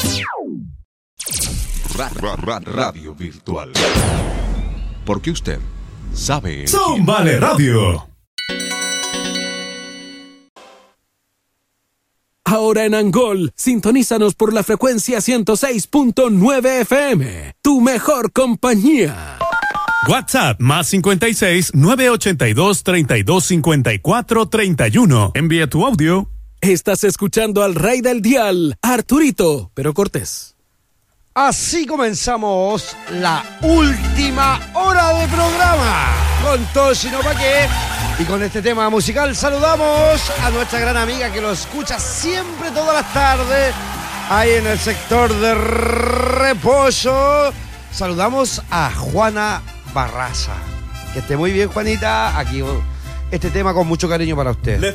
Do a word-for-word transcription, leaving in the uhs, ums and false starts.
Ra, ra, ra, radio virtual. Porque usted sabe. Son Vale Radio. Ahora en Angol, sintonízanos por la frecuencia ciento seis punto nueve F M. Tu mejor compañía. WhatsApp más cincuenta y seis, nueve ochenta y dos, treinta y dos cincuenta y cuatro, treinta y uno. Envía tu audio. Estás escuchando al rey del dial, Arturito, pero Cortés. Así comenzamos la última hora de programa. Con Toshi no pa' qué. Y con este tema musical saludamos a nuestra gran amiga que lo escucha siempre todas las tardes. Ahí en el sector de Repollo. Saludamos a Juana Barraza. Que esté muy bien, Juanita. Aquí este tema con mucho cariño para usted.